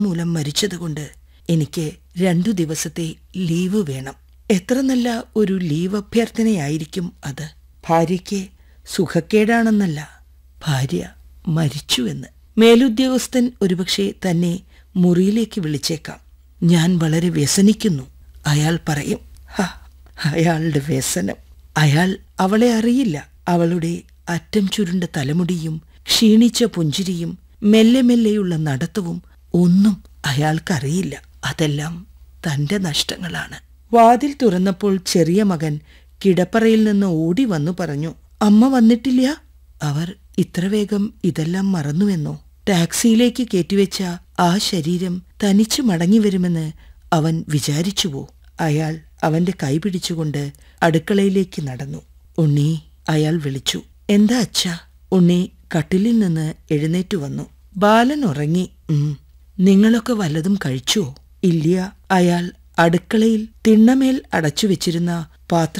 മൂലം മരിച്ചതുകൊണ്ട് എനിക്ക് 2 ദിവസത്തെ ലീവ് വേണം. എത്ര നല്ല ഒരു ലീവ് അഭ്യർത്ഥനയായിരിക്കും അത്. ഭാര്യയ്ക്ക് സുഖക്കേടാണെന്നല്ല, ഭാര്യ മരിച്ചുവെന്ന്. മേലുദ്യോഗസ്ഥൻ ഒരുപക്ഷെ തന്നെ മുറിയിലേക്ക് വിളിച്ചേക്കാം. ഞാൻ വളരെ വ്യസനിക്കുന്നു, അയാൾ പറയും. അയാളുടെ വ്യസനം. അയാൾ അവളെ അറിയില്ല. അവളുടെ അറ്റം ചുരുണ്ട തലമുടിയും ക്ഷീണിച്ച പുഞ്ചിരിയും മെല്ലെ മെല്ലെയുള്ള നടത്തവും ഒന്നും അയാൾക്കറിയില്ല. അതെല്ലാം തന്റെ നഷ്ടങ്ങളാണ്. വാതിൽ തുറന്നപ്പോൾ ചെറിയ മകൻ കിടപ്പറയിൽ നിന്ന് ഓടി വന്നു പറഞ്ഞു, അമ്മ വന്നിട്ടില്ല? അവർ ഇത്ര വേഗം ഇതെല്ലാം മറന്നുവെന്നോ? ടാക്സിയിലേക്ക് കയറ്റിവെച്ച ആ ശരീരം തനിച്ചു മടങ്ങിവരുമെന്ന് അവൻ വിചാരിച്ചുവോ? അയാൾ അവന്റെ കൈ പിടിച്ചുകൊണ്ട് അടുക്കളയിലേക്ക് നടന്നു. ഉണ്ണി, അയാൾ വിളിച്ചു. എന്താ അച്ഛാ? ഉണ്ണി കട്ടിലിൽ നിന്ന് എഴുന്നേറ്റു വന്നു. ബാലൻ ഉറങ്ങി. നിങ്ങളൊക്കെ വല്ലതും കഴിച്ചുവോ? ഇല്ല. അയാൾ അടുക്കളയിൽ തിണ്ണമേൽ അടച്ചുവെച്ചിരുന്ന പാത്രം